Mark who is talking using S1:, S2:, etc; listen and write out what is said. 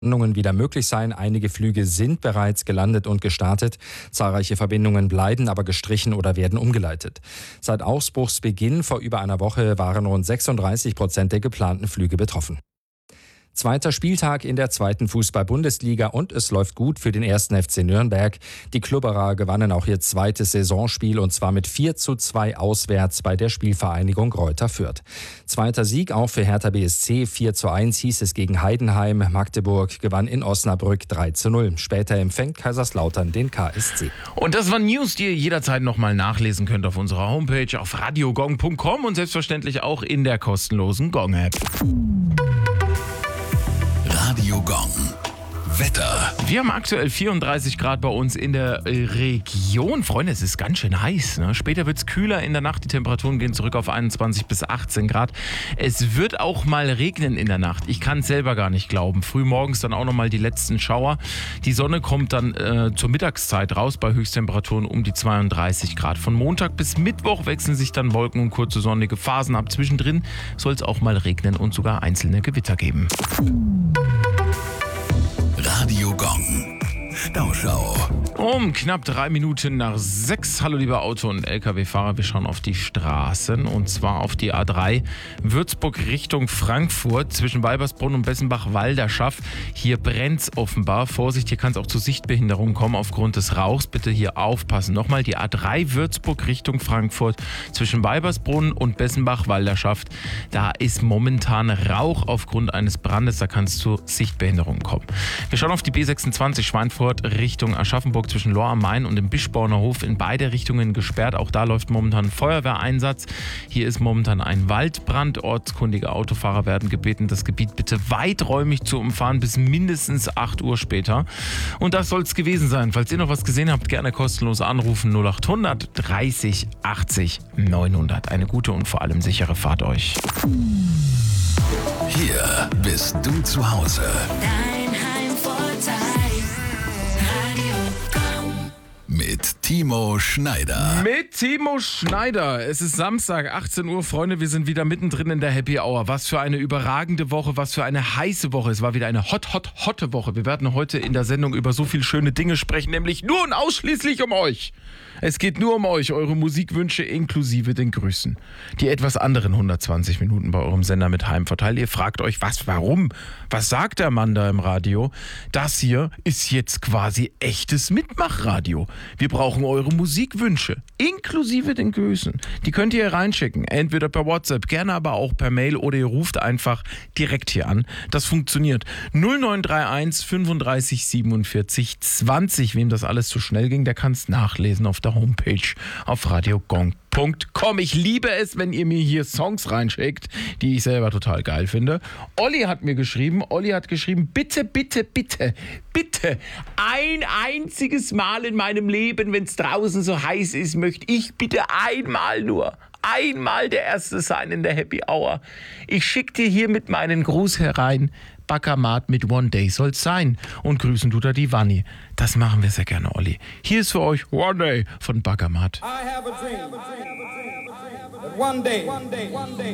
S1: Landungen wieder möglich sein. Einige Flüge sind bereits gelandet und gestartet. Zahlreiche Verbindungen bleiben aber gestrichen oder werden umgeleitet. Seit Ausbruchsbeginn vor über einer Woche waren rund 36% der geplanten Flüge betroffen. Zweiter Spieltag in der zweiten Fußball-Bundesliga und es läuft gut für den 1. FC Nürnberg. Die Klubberer gewannen auch ihr zweites Saisonspiel und zwar mit 4:2 auswärts bei der Spielvereinigung Greuther Fürth. Zweiter Sieg auch für Hertha BSC, 4:1 hieß es gegen Heidenheim. Magdeburg gewann in Osnabrück 3:0. Später empfängt Kaiserslautern den KSC.
S2: Und das waren News, die ihr jederzeit nochmal nachlesen könnt auf unserer Homepage auf radiogong.com und selbstverständlich auch in der kostenlosen Gong-App.
S3: Radio Gong. Wetter.
S2: Wir haben aktuell 34 Grad bei uns in der Region. Freunde, es ist ganz schön heiß. Ne? Später wird es kühler in der Nacht. Die Temperaturen gehen zurück auf 21 bis 18 Grad. Es wird auch mal regnen in der Nacht. Ich kann es selber gar nicht glauben. Frühmorgens dann auch nochmal die letzten Schauer. Die Sonne kommt dann zur Mittagszeit raus bei Höchsttemperaturen um die 32 Grad. Von Montag bis Mittwoch wechseln sich dann Wolken und kurze sonnige Phasen ab. Zwischendrin soll es auch mal regnen und sogar einzelne Gewitter geben.
S3: Radio Gong. Stauschau.
S2: Um knapp 3 Minuten nach 6. Hallo liebe Auto- und LKW-Fahrer, wir schauen auf die Straßen und zwar auf die A3 Würzburg Richtung Frankfurt zwischen Weibersbrunn und Bessenbach-Walderschaff. Hier brennt's offenbar. Vorsicht, hier kann es auch zu Sichtbehinderungen kommen aufgrund des Rauchs. Bitte hier aufpassen. Nochmal die A3 Würzburg Richtung Frankfurt zwischen Weibersbrunn und Bessenbach-Walderschaff. Da ist momentan Rauch aufgrund eines Brandes. Da kann es zu Sichtbehinderungen kommen. Wir schauen auf die B26 Schweinfurt Richtung Aschaffenburg zwischen Lohr am Main und dem Bischborner Hof, in beide Richtungen gesperrt. Auch da läuft momentan Feuerwehreinsatz. Hier ist momentan ein Waldbrand. Ortskundige Autofahrer werden gebeten, das Gebiet bitte weiträumig zu umfahren bis mindestens 8 Uhr später. Und das soll es gewesen sein. Falls ihr noch was gesehen habt, gerne kostenlos anrufen 0800 30 80 900. Eine gute und vor allem sichere Fahrt euch.
S3: Hier bist du zu Hause. Mit Timo Schneider.
S2: Mit Timo Schneider. Es ist Samstag, 18 Uhr. Freunde, wir sind wieder mittendrin in der Happy Hour. Was für eine überragende Woche, was für eine heiße Woche. Es war wieder eine hotte Woche. Wir werden heute in der Sendung über so viele schöne Dinge sprechen, nämlich nur und ausschließlich um euch. Es geht nur um euch, eure Musikwünsche inklusive den Grüßen. Die etwas anderen 120 Minuten bei eurem Sender mit Heimvorteil. Ihr fragt euch, was, warum? Was sagt der Mann da im Radio? Das hier ist jetzt quasi echtes Mitmachradio. Wir brauchen eure Musikwünsche, inklusive den Grüßen. Die könnt ihr reinschicken, entweder per WhatsApp, gerne aber auch per Mail oder ihr ruft einfach direkt hier an. Das funktioniert. 0931 35 47 20. Wem das alles zu schnell ging, der kann es nachlesen auf der Homepage auf radiogong.com. Ich liebe es, wenn ihr mir hier Songs reinschickt, die ich selber total geil finde. Olli hat geschrieben, bitte, bitte, bitte, bitte, ein einziges Mal in meinem Leben, wenn es draußen so heiß ist, möchte ich bitte einmal der Erste sein in der Happy Hour. Ich schicke dir hiermit meinen Gruß herein. Backermat mit One Day soll's sein. Und grüßen tut er die Wanni. Das machen wir sehr gerne, Olli. Hier ist für euch One Day von Backermat.
S4: I have a dream that one day